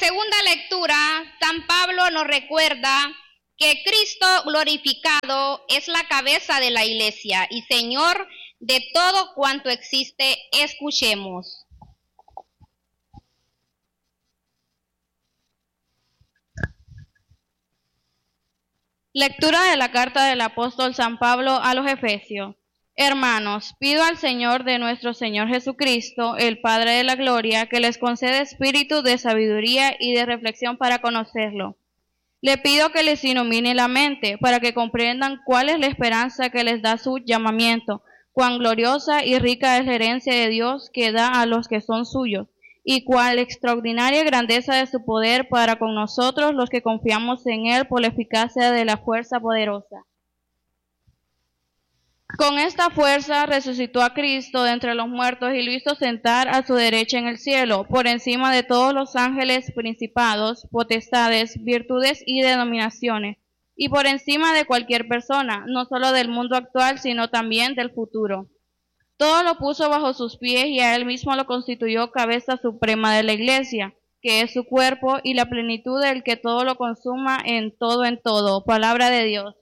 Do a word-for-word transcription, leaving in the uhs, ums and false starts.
segunda lectura, San Pablo nos recuerda que Cristo glorificado es la cabeza de la iglesia y Señor de todo cuanto existe. Escuchemos. Lectura de la carta del apóstol San Pablo a los Efesios. Hermanos, pido al Señor de nuestro Señor Jesucristo, el Padre de la Gloria, que les conceda espíritu de sabiduría y de reflexión para conocerlo. Le pido que les ilumine la mente, para que comprendan cuál es la esperanza que les da su llamamiento, cuán gloriosa y rica es la herencia de Dios que da a los que son suyos, y cuál extraordinaria grandeza de su poder para con nosotros los que confiamos en Él por la eficacia de la fuerza poderosa. Con esta fuerza resucitó a Cristo de entre los muertos y lo hizo sentar a su derecha en el cielo, por encima de todos los ángeles, principados, potestades, virtudes y denominaciones, y por encima de cualquier persona, no solo del mundo actual, sino también del futuro. Todo lo puso bajo sus pies y a Él mismo lo constituyó cabeza suprema de la Iglesia, que es su cuerpo y la plenitud del que todo lo consuma en todo en todo. Palabra de Dios.